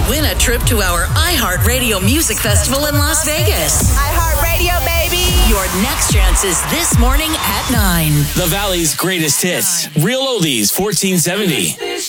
win a trip to our iHeartRadio Music Festival in Las Vegas. iHeartRadio, baby. Your next chance is this morning at 9. The Valley's greatest hits. Real Oldies 1470.